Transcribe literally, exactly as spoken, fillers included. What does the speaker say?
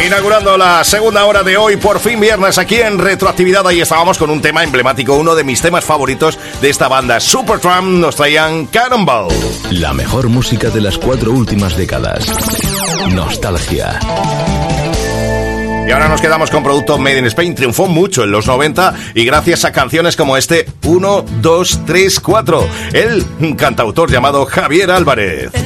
Inaugurando la segunda hora de hoy, por fin viernes, aquí en Retroactividad. Ahí estábamos con un tema emblemático, uno de mis temas favoritos de esta banda, Supertramp. Nos traían Cannonball. La mejor música de las cuatro últimas décadas. Nostalgia. Y ahora nos quedamos con producto Made in Spain. Triunfó mucho en los noventa y gracias a canciones como este uno, dos, tres, cuatro. El cantautor llamado Javier Álvarez.